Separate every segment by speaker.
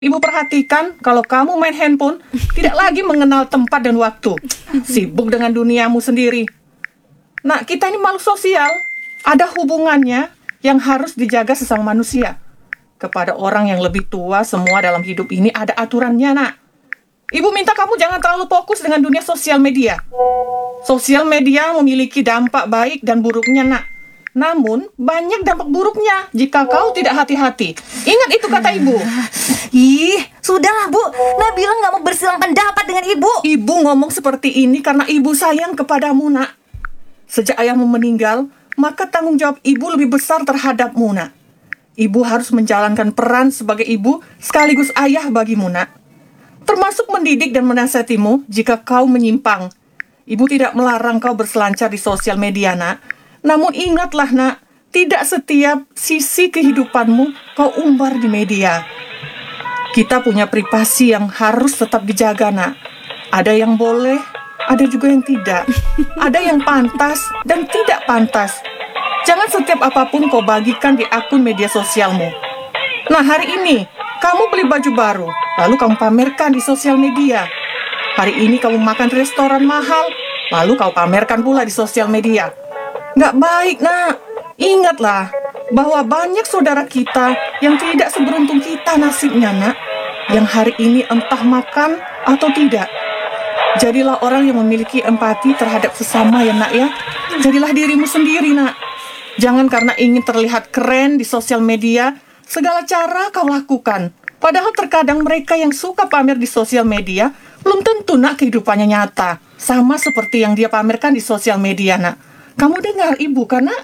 Speaker 1: Ibu perhatikan kalau kamu main handphone, tidak lagi mengenal tempat dan waktu. Sibuk dengan duniamu sendiri. Nah, kita ini makhluk sosial. Ada hubungannya yang harus dijaga sesama manusia. Kepada orang yang lebih tua, semua dalam hidup ini ada aturannya, nak. Ibu minta kamu jangan terlalu fokus dengan dunia sosial media. Sosial media memiliki dampak baik dan buruknya, nak. Namun, banyak dampak buruknya jika kau tidak hati-hati. Ingat itu kata ibu.
Speaker 2: Ih, sudahlah Bu. Nabila nggak mau bersilang pendapat dengan Ibu.
Speaker 1: Ibu ngomong seperti ini karena ibu sayang kepadamu, nak. Sejak ayahmu meninggal, maka tanggung jawab ibu lebih besar terhadapmu, nak. Ibu harus menjalankan peran sebagai ibu sekaligus ayah bagimu, nak. Termasuk mendidik dan menasihatimu jika kau menyimpang. Ibu tidak melarang kau berselancar di sosial media, nak. Namun ingatlah, nak, tidak setiap sisi kehidupanmu kau umbar di media. Kita punya privasi yang harus tetap dijaga, nak. Ada yang boleh, ada juga yang tidak. Ada yang pantas dan tidak pantas. Jangan setiap apapun kau bagikan di akun media sosialmu. Nah, hari ini kamu beli baju baru, lalu kamu pamerkan di sosial media. Hari ini kamu makan di restoran mahal, lalu kau pamerkan pula di sosial media. Nggak baik, nak. Ingatlah bahwa banyak saudara kita yang tidak seberuntung kita nasibnya, nak. Yang hari ini entah makan atau tidak. Jadilah orang yang memiliki empati terhadap sesama ya, nak ya. Jadilah dirimu sendiri, nak. Jangan karena ingin terlihat keren di sosial media, segala cara kau lakukan. Padahal terkadang mereka yang suka pamer di sosial media belum tentu, nak, kehidupannya nyata. Sama seperti yang dia pamerkan di sosial media, nak. Kamu dengar ibu kan, nak?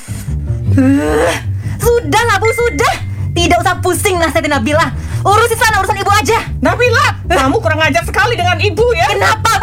Speaker 2: Sudahlah Bu, sudah. Tidak usah pusing nasihatin Nabila. Urusin sana urusan Ibu aja.
Speaker 1: Nabila, kamu kurang ajar sekali dengan ibu ya.
Speaker 2: Kenapa